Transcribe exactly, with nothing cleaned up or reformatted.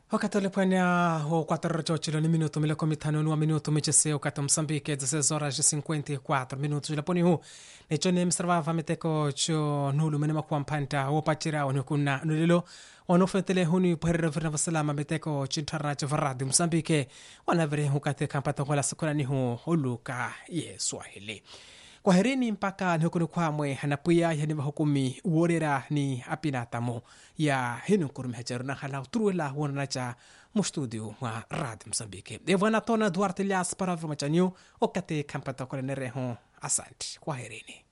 Wakati ulipoenea ho quattro chochilo ni minuto mile komitano nuwa minuto michese wakati Msambike dezesseis horas e cinquenta e quatro minutos Japoni hu ne chone msrava miteko cho nulu menema kwa mpanta wo pachira ono kuna nulilo ono fetele huni pherre verna vasalama miteko chintara chavaradi Msambike wanavere hukate kampata kwa sukuna ni hu huluka ye Swahili. Kwaherini mpaka nhukunu kwamwe hanapuya yani hukumi uorera ni apinatamo ya hinu kurumi hajaru na hala utruela wana cha mu studio wa Rad Msambike. Evana tona Duarte Lias para vrumachanyo okate kampata kwa nereho. Asante. Kwaherini.